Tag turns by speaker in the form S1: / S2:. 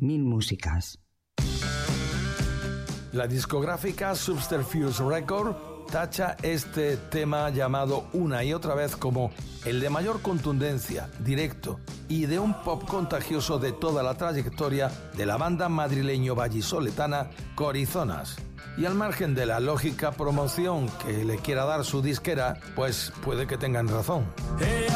S1: Mil músicas.
S2: La discográfica Subterfuge Records tacha este tema llamado una y otra vez como el de mayor contundencia, directo y de un pop contagioso de toda la trayectoria de la banda madrileño-vallisoletana Corizonas. Y al margen de la lógica promoción que le quiera dar su disquera, pues puede que tengan razón.